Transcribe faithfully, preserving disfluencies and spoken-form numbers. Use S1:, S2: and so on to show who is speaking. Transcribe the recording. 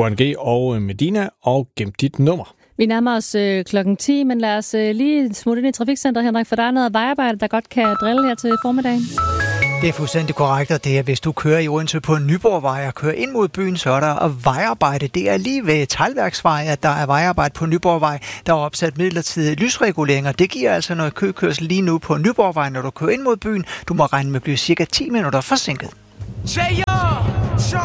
S1: Buren G og Medina, og gem dit nummer.
S2: Vi nærmer os øh, klokken ti, men lad os øh, lige smutte ind i trafikcenteret, Henrik, for der er noget vejarbejde, der godt kan drille her til formiddagen.
S3: Det er fuldstændig korrekt, og det er, hvis du kører i Odense på Nyborgvej og kører ind mod byen, så er der vejarbejde. Det er lige ved Teglværksvej, at der er vejarbejde på Nyborgvej. Der er opsat midlertidige lysreguleringer. Det giver altså noget køkørsel lige nu på Nyborgvej, når du kører ind mod byen. Du må regne med at blive cirka ti minutter forsinket.